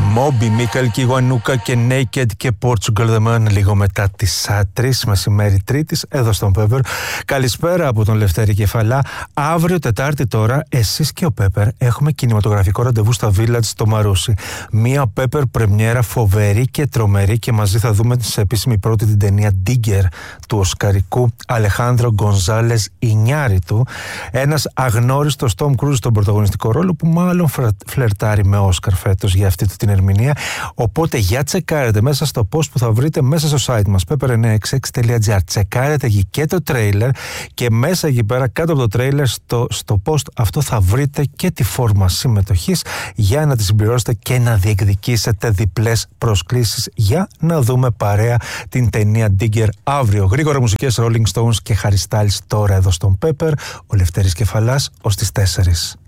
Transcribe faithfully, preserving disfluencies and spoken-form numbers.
Μόμπι, Μίκαλ Κιγουανούκα και Naked και Portugal The Man λίγο μετά τις τρεις μεσημέρι Τρίτης εδώ στον Πέπερ. Καλησπέρα από τον Λευτέρη Κεφαλά. Αύριο Τετάρτη τώρα εσείς και ο Πέπερ έχουμε κινηματογραφικό ραντεβού στα Village στο Μαρούσι. Μία Πέπερ πρεμιέρα φοβερή και τρομερή και μαζί θα δούμε σε επίσημη πρώτη την ταινία Digger του οσκαρικού Αλεχάνδρο Γκονζάλες Ινιάριτου. Ένας αγνώριστος Tom Cruise στον πρωταγωνιστικό ρόλο που μάλλον φλερτάρει με Όσκαρ φέτος για αυτή την ερμηνεία. Οπότε για τσεκάρετε μέσα στο post που θα βρείτε μέσα στο site μας πέπερ εννιακόσια εξήντα έξι τελεία τζι άρ. Τσεκάρετε εκεί και το τρέιλερ και μέσα εκεί πέρα κάτω από το τρέιλερ στο, στο post αυτό θα βρείτε και τη φόρμα συμμετοχής για να τη συμπληρώσετε και να διεκδικήσετε διπλές προσκλήσεις για να δούμε παρέα την ταινία Digger αύριο. Γρήγορα μουσικές Rolling Stones και Harry Styles τώρα εδώ στον Pepper. Ο Λευτέρης Κεφαλάς ως τις τέσσερις.